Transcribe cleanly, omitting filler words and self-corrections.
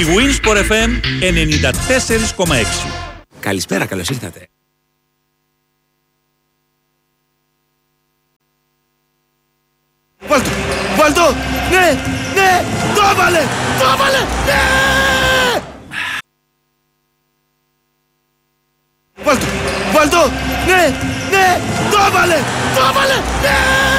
Η Winsport FM 94,6. Καλησπέρα, καλώς ήρθατε. Βάλτο! Ναι! Ναι! Το έβαλε! Το έβαλε! Ναι! Βάλτο! Ναι! Ναι! Το έβαλε! Το έβαλε! Ναι!